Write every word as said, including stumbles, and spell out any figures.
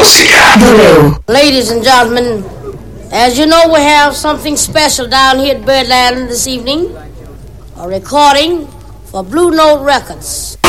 música. W. Ladies and gentlemen, as you know, we have something special down here at Birdland this evening. A recording for Blue Note Records.